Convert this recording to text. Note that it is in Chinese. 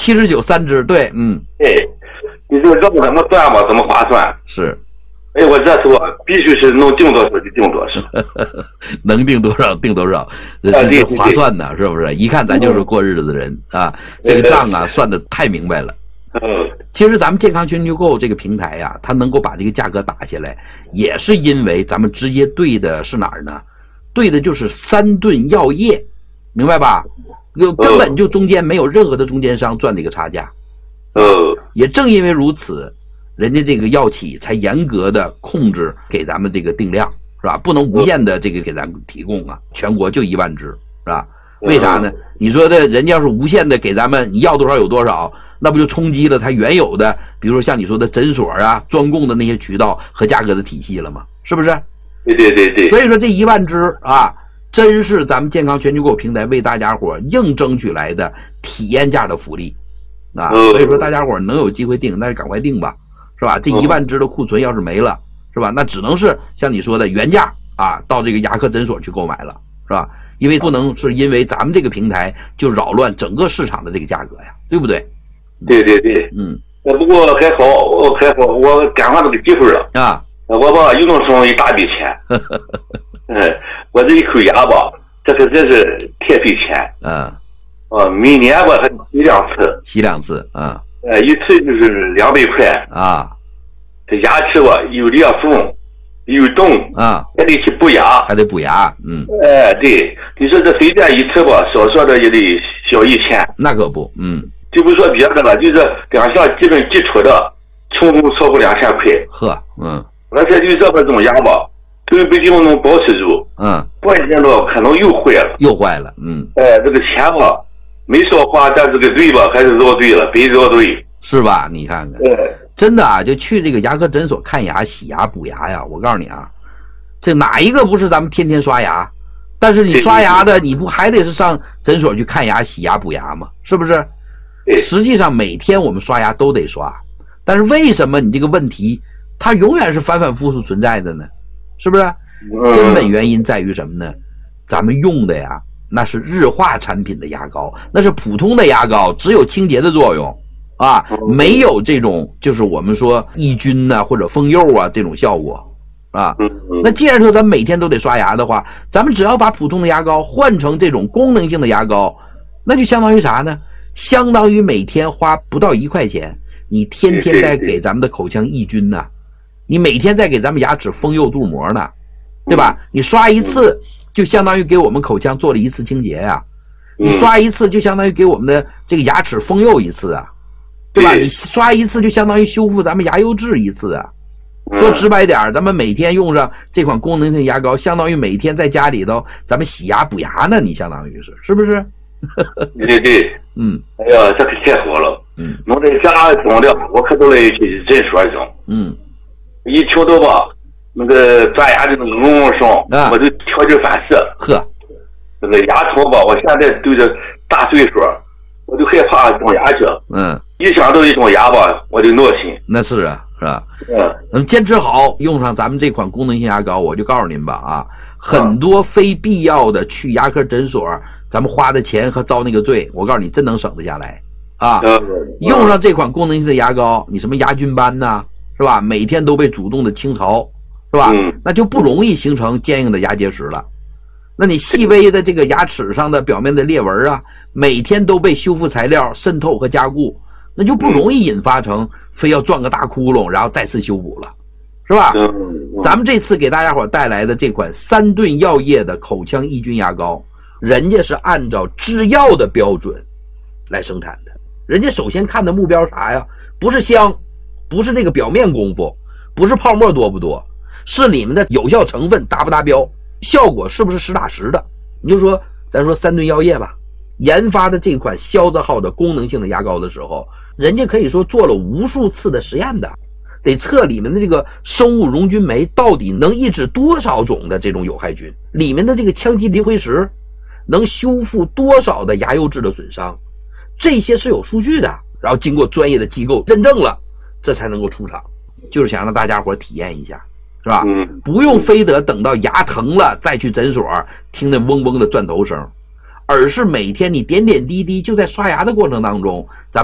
793支，对， 对，你说这怎么算吧，怎么划算？ 是。 哎，我这时候必须是能定多少就定多少， 能定多少定多少，这是划算呢，是不是？一看咱就是过日子的人啊，这个账啊算的太明白了。其实咱们健康全球购这个平台呀，它能够把这个价格打下来，也是因为咱们直接对的是哪儿呢？对的就是3顿药业，明白吧？根本就中间没有任何的中间商赚的一个差价。也正因为如此，人家这个药企才严格的控制给咱们这个定量，是吧？不能无限的这个给咱们提供啊，全国就1万支，是吧？为啥呢？你说的人家要是无限的给咱们，你要多少有多少，那不就冲击了它原有的，比如说像你说的诊所啊、专供的那些渠道和价格的体系了吗？是不是？ 对。所以说这1万支啊，真是咱们健康全球购平台为大家伙硬争取来的体验价的福利啊！所以说大家伙能有机会订，那就赶快订吧。是吧？这1万支的库存要是没了，是吧？那只能是像你说的原价啊，到这个牙科诊所去购买了，是吧？因为不能是因为咱们这个平台就扰乱整个市场的这个价格呀，对不对？ 对。不过还好，我赶上这个机会了啊！ 我吧又能省一大笔钱。我这一口牙吧，这可真是太费钱。每年吧还洗两次啊。一次就是200块啊， 这牙齿吧有裂缝有洞啊， 还得去补牙，对，你说这随便一次吧，少说的也得小1000， 那可不， 就不说别的了，就是2项基本基础的，成功超过2000块，而且就这种牙吧，都不一定能保持住，过一阵子可能又坏了，这个钱吧。没少花，但这个罪吧还是绕对了，别绕对， 是吧？你看看，真的啊，就去这个牙科诊所看牙、洗牙、补牙呀。我告诉你啊，这哪一个不是咱们天天刷牙？但是你刷牙的，你不还得是上诊所去看牙、洗牙、补牙吗？是不是？实际上每天我们刷牙都得刷，但是为什么你这个问题它永远是反反复复存在的呢？是不是？根本原因在于什么呢？咱们用的呀。那是日化产品的牙膏，那是普通的牙膏，只有清洁的作用啊，没有这种就是我们说抑菌啊或者封釉啊这种效果啊。那既然说咱们每天都得刷牙的话，咱们只要把普通的牙膏换成这种功能性的牙膏，那就相当于啥呢？相当于每天花不到1块钱，你天天在给咱们的口腔抑菌呢，你每天在给咱们牙齿封釉镀膜呢，对吧？你刷一次就相当于给我们口腔做了1次清洁呀，你刷一次就相当于给我们的这个牙齿封釉1次啊，对吧？你刷1次就相当于修复咱们牙釉质1次啊。说直白点，咱们每天用上这款功能性牙膏，相当于每天在家里头咱们洗牙补牙呢，你相当于是不是？ 对，哎呀，这可太好了，能在家整的，我可都来去诊所整，一听到吧。那个钻牙这种声，我就条件反射。这个牙疼吧，我现在对着大岁数，我就害怕长牙去。一想到一种牙吧，我就闹心。 那是啊，是吧？坚持好，用上咱们这款功能性牙膏，我就告诉您吧啊，很多非必要的去牙科诊所，咱们花的钱和遭那个罪，我告诉你，真能省得下来啊！用上这款功能性的牙膏，你什么牙菌斑呐，是吧？每天都被主动的清除。是吧？那就不容易形成坚硬的牙结石了。那你细微的这个牙齿上的表面的裂纹啊，每天都被修复材料渗透和加固，那就不容易引发成非要钻个大窟窿然后再次修补了，是吧？咱们这次给大家伙带来的这款3顿药业的口腔抑菌牙膏，人家是按照制药的标准来生产的。人家首先看的目标啥呀？不是香，不是那个表面功夫，不是泡沫多不多，是里面的有效成分达不达标，效果是不是实打实的。你就说咱说3顿药业吧，研发的这款肖字号的功能性的牙膏的时候，人家可以说做了无数次的实验的，得测里面的这个生物溶菌酶到底能抑制多少种的这种有害菌，里面的这个羟基磷灰石能修复多少的牙釉质的损伤，这些是有数据的，然后经过专业的机构认证了，这才能够出厂。就是想让大家伙体验一下，是吧？不用非得等到牙疼了再去诊所听那嗡嗡的钻头声，而是每天你点点滴滴就在刷牙的过程当中，咱们